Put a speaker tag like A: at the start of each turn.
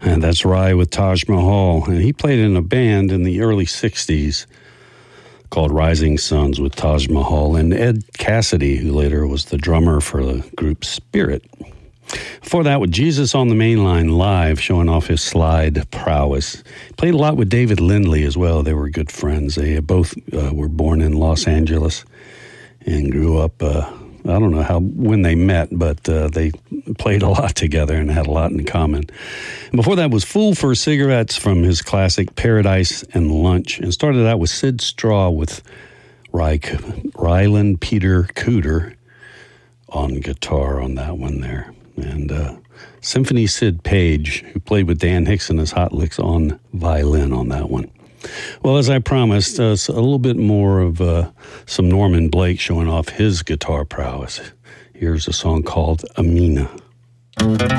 A: And that's Rai with Taj Mahal. And he played in a band in the early 60s called Rising Suns with Taj Mahal and Ed Cassidy, who later was the drummer for the group Spirit. Before that, with Jesus on the Main Line live, showing off his slide prowess. Played a lot with David Lindley as well. They were good friends. They both were born in Los Angeles and grew up, I don't know when they met, but they played a lot together and had a lot in common. And before that was Fool for Cigarettes from his classic Paradise and Lunch. And started out with Sid Straw with Ryland Peter Cooter on guitar on that one there. And Symphony Sid Page, who played with Dan Hicks and his Hot Licks on violin on that one. Well, as I promised, a little bit more of some Norman Blake showing off his guitar prowess. Here's a song called Amina.